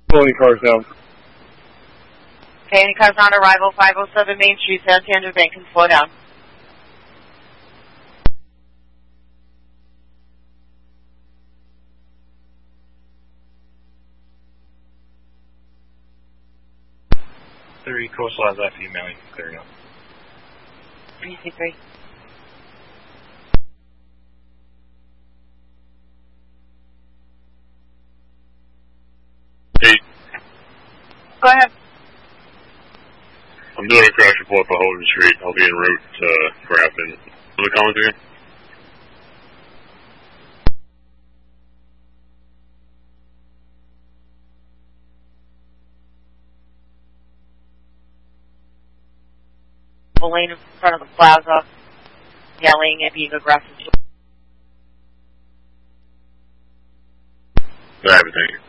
Pulling cars down. Okay, any cars on arrival, 507 Main Street, Santander Bank, can slow down. Coastal has that female, you can clear it up. 363. Hey. Go ahead. I'm doing a crash report for Houghton Street. I'll be en route to Grafton. What are the comments again? The lane in front of the plaza, yelling and being aggressive. I have it, thank you.